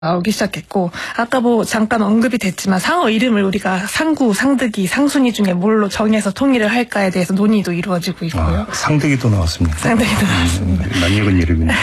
나오기 시작했고, 아까 뭐 잠깐 언급이 됐지만 상어 이름을 우리가 상구, 상득이, 상순이 중에 뭘로 정해서 통일을 할까에 대해서 논의도 이루어지고 있고요. 상득이도 나왔습니까? 상득이도 나왔습니다. 낯익은 이름이네.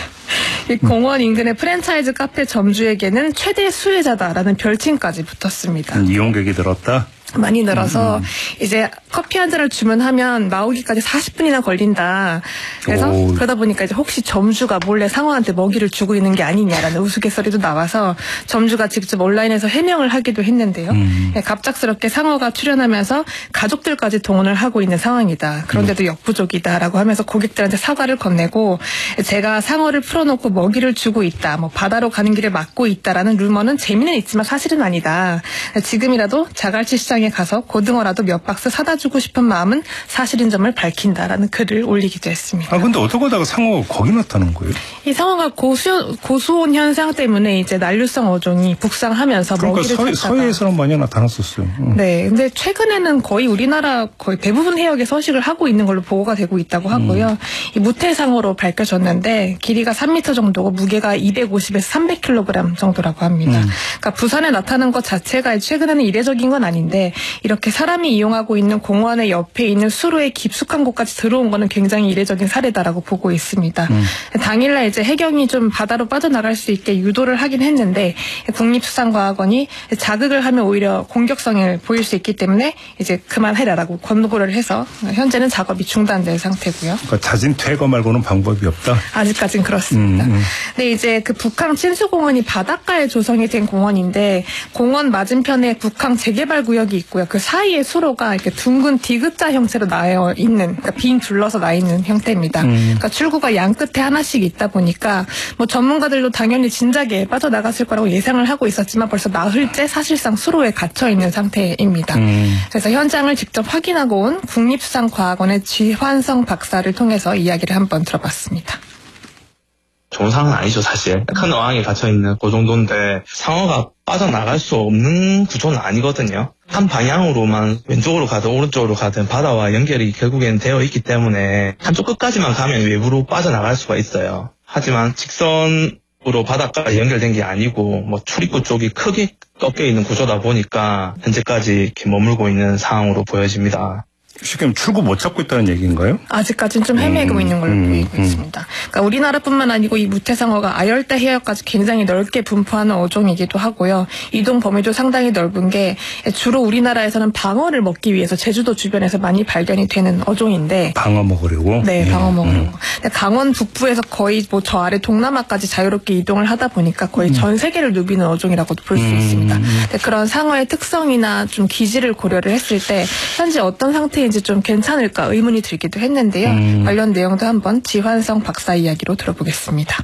이 공원 인근의 프랜차이즈 카페 점주에게는 최대 수혜자다라는 별칭까지 붙었습니다. 이용객이 늘었다? 많이 늘어서 이제 커피 한 잔을 주문하면 나오기까지 40분이나 걸린다. 그래서 그러다 보니까 이제 혹시 점주가 몰래 상어한테 먹이를 주고 있는 게 아니냐라는 우스갯소리도 나와서 점주가 직접 온라인에서 해명을 하기도 했는데요. 갑작스럽게 상어가 출연하면서 가족들까지 동원을 하고 있는 상황이다. 그런데도 역부족이다라고 하면서 고객들한테 사과를 건네고, 제가 상어를 풀어놓고 먹이를 주고 있다, 뭐 바다로 가는 길을 막고 있다라는 루머는 재미는 있지만 사실은 아니다. 지금이라도 자갈치 시장에 가서 고등어라도 몇 박스 사다 주고 싶은 마음은 사실인 점을 밝힌다라는 글을 올리기도 했습니다. 근데 어떻게 하다가 상어가 거기 나타난 거예요? 이 상어가 고수온 현상 때문에 이제 난류성 어종이 북상하면서 그러니까 먹이를 찾다가 서해에서는 많이 나타났었어요. 네, 근데 최근에는 거의 우리나라 거의 대부분 해역에 서식을 하고 있는 걸로 보고가 되고 있다고 하고요. 이 무태상어로 밝혀졌는데 길이가 3m 정도고 무게가 250에서 300kg 정도라고 합니다. 그러니까 부산에 나타난 것 자체가 최근에는 이례적인 건 아닌데, 이렇게 사람이 이용하고 있는 공원의 옆에 있는 수로의 깊숙한 곳까지 들어온 거는 굉장히 이례적인 사례다라고 보고 있습니다. 당일날 이제 해경이 좀 바다로 빠져나갈 수 있게 유도를 하긴 했는데, 국립수산과학원이 자극을 하면 오히려 공격성을 보일 수 있기 때문에 이제 그만해라라고 권고를 해서 현재는 작업이 중단된 상태고요. 그러니까 자진 퇴거 말고는 방법이 없다? 아직까진 그렇습니다. 근데 이제 그 북항 친수공원이 바닷가에 조성이 된 공원인데, 공원 맞은편에 북항 재개발 구역이 있고요. 그 사이에 수로가 이렇게 둥근 디귿자 형태로 나여 있는, 그러니까 빙 둘러서 나 있는 형태입니다. 그러니까 출구가 양 끝에 하나씩 있다 보니까 뭐 전문가들도 당연히 진작에 빠져나갔을 거라고 예상을 하고 있었지만 벌써 나흘째 사실상 수로에 갇혀 있는 상태입니다. 그래서 현장을 직접 확인하고 온 국립수산과학원의 지환성 박사를 통해서 이야기를 한번 들어봤습니다. 좋은 상황은 아니죠, 사실. 큰 어항에 갇혀있는 그 정도인데 상어가 빠져나갈 수 없는 구조는 아니거든요. 한 방향으로만 왼쪽으로 가든 오른쪽으로 가든 바다와 연결이 결국엔 되어 있기 때문에 한쪽 끝까지만 가면 외부로 빠져나갈 수가 있어요. 하지만 직선으로 바닷가에 연결된 게 아니고 뭐 출입구 쪽이 크게 꺾여 있는 구조다 보니까 현재까지 이렇게 머물고 있는 상황으로 보여집니다. 지금 출구 못 찾고 있다는 얘기인가요? 아직까지는 좀 헤매고 있는 걸로 보이고 있습니다. 그러니까 우리나라뿐만 아니고 이 무태상어가 아열대 해역까지 굉장히 넓게 분포하는 어종이기도 하고요. 이동 범위도 상당히 넓은 게 주로 우리나라에서는 방어를 먹기 위해서 제주도 주변에서 많이 발견이 되는 어종인데, 방어 먹으려고? 네, 방어 먹으려고. 강원 북부에서 거의 뭐 저 아래 동남아까지 자유롭게 이동을 하다 보니까 거의 전 세계를 누비는 어종이라고도 볼 수 있습니다. 근데 그런 상어의 특성이나 좀 기질을 고려를 했을 때 현재 어떤 상태인지 좀 괜찮을까 의문이 들기도 했는데요. 관련 내용도 한번 지환성 박사 이야기로 들어보겠습니다.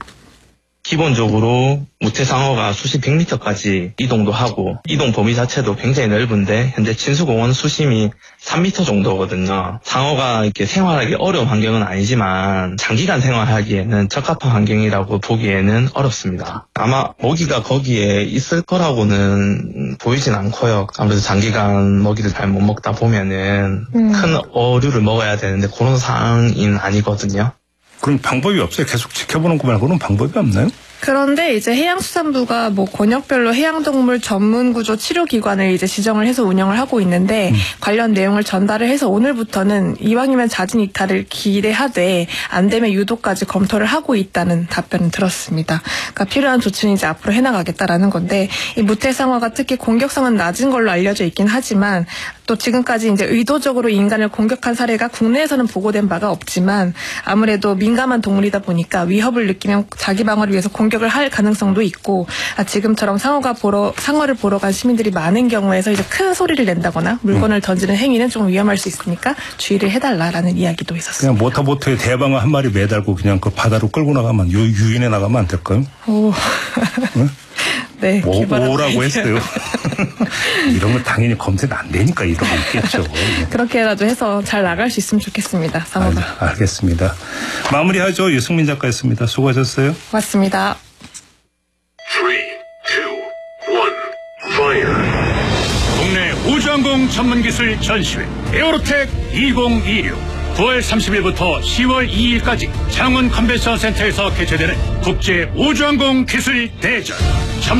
기본적으로 무태상어가 수심 100m까지 이동도 하고 이동 범위 자체도 굉장히 넓은데 현재 친수공원 수심이 3m 정도거든요. 상어가 이렇게 생활하기 어려운 환경은 아니지만 장기간 생활하기에는 적합한 환경이라고 보기에는 어렵습니다. 아마 먹이가 거기에 있을 거라고는 보이진 않고요. 아무래도 장기간 먹이를 잘 못 먹다 보면은 큰 어류를 먹어야 되는데 그런 상황은 아니거든요. 그럼 방법이 없어요? 계속 지켜보는 거 말고는 방법이 없나요? 그런데 이제 해양수산부가 뭐 권역별로 해양동물 전문구조 치료기관을 이제 지정을 해서 운영을 하고 있는데, 관련 내용을 전달을 해서 오늘부터는 이왕이면 자진 이탈을 기대하되 안 되면 유도까지 검토를 하고 있다는 답변을 들었습니다. 그러니까 필요한 조치는 이제 앞으로 해나가겠다라는 건데, 이 무태상어가 특히 공격성은 낮은 걸로 알려져 있긴 하지만 또 지금까지 이제 의도적으로 인간을 공격한 사례가 국내에서는 보고된 바가 없지만 아무래도 민감한 동물이다 보니까 위협을 느끼면 자기 방어를 위해서 공격을 할 가능성도 있고, 지금처럼 상어를 보러 간 시민들이 많은 경우에서 이제 큰 소리를 낸다거나 물건을 던지는 행위는 좀 위험할 수 있으니까 주의를 해달라라는 이야기도 있었습니다. 그냥 모터보트에 대방어 한 마리 매달고 그냥 그 바다로 끌고 나가면, 유인해 나가면 안 될까요? 오. 응? 네, 뭐라고 했어요? 이런 거 당연히 검색 안 되니까 이런 거 있겠죠. 그렇게라도 해서 잘 나갈 수 있으면 좋겠습니다. 상어가. 알겠습니다. 마무리하죠. 유승민 작가였습니다. 수고하셨어요. 고맙습니다. 3, 2, 1, fire. 국내 우주항공 전문기술 전시회 에어로텍 2026 9월 30일부터 10월 2일까지 창원 컨벤션 센터에서 개최되는 국제 우주항공 기술 대전.